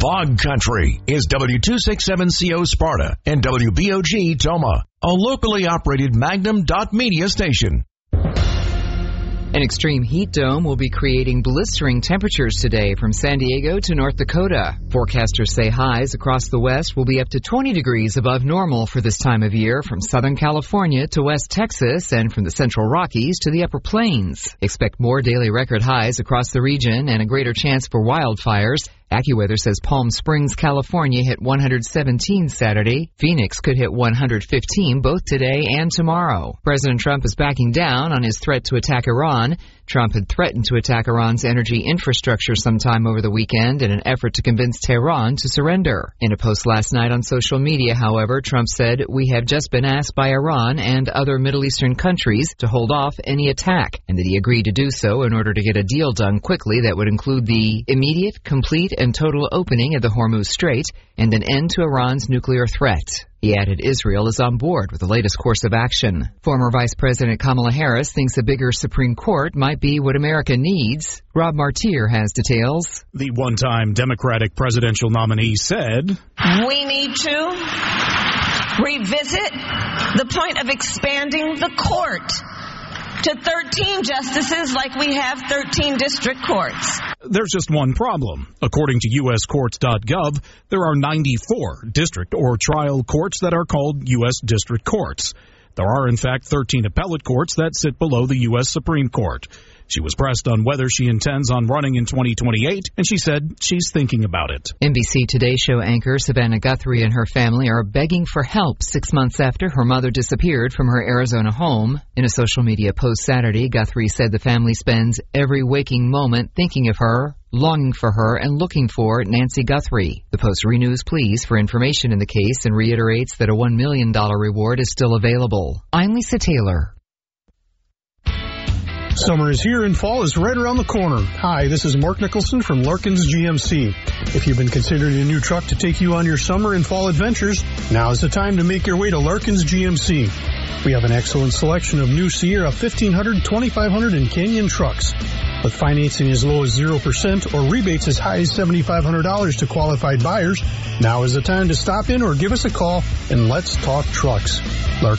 Bog Country is W267CO Sparta and WBOG Toma, a locally operated Magnum.media station. An extreme heat dome will be creating blistering temperatures today from San Diego to North Dakota. Forecasters say highs across the west will be up to 20 degrees above normal for this time of year, from Southern California to West Texas and from the Central Rockies to the Upper Plains. Expect more daily record highs across the region and a greater chance for wildfires. AccuWeather says Palm Springs, California hit 117 Saturday. Phoenix could hit 115 both today and tomorrow. President Trump is backing down on his threat to attack Iran. Trump had threatened to attack Iran's energy infrastructure sometime over the weekend in an effort to convince Tehran to surrender. In a post last night on social media, however, Trump said, "We have just been asked by Iran and other Middle Eastern countries to hold off any attack," and that he agreed to do so in order to get a deal done quickly that would include the immediate, complete, and total opening of the Hormuz Strait and an end to Iran's nuclear threat. He added Israel is on board with the latest course of action. Former Vice President Kamala Harris thinks a bigger Supreme Court might be what America needs. Rob Martier has details. The one-time Democratic presidential nominee said, "We need to revisit the point of expanding the court to 13 justices like we have 13 district courts." There's just one problem. According to uscourts.gov, there are 94 district or trial courts that are called U.S. district courts. There are, in fact, 13 appellate courts that sit below the U.S. Supreme Court. She was pressed on whether she intends on running in 2028, and she said she's thinking about it. NBC Today show anchor Savannah Guthrie and her family are begging for help 6 months after her mother disappeared from her Arizona home. In a social media post Saturday, Guthrie said the family spends every waking moment thinking of her, longing for her, and looking for Nancy Guthrie. The Post renews pleas for information in the case and reiterates that a $1 million reward is still available. I'm Lisa Taylor. Summer is here and fall is right around the corner. Hi, this is Mark Nicholson from Larkins GMC. If you've been considering a new truck to take you on your summer and fall adventures, now is the time to make your way to Larkins GMC. We have an excellent selection of new Sierra 1500, 2500, and Canyon trucks. With financing as low as 0% or rebates as high as $7,500 to qualified buyers, now is the time to stop in or give us a call and let's talk trucks.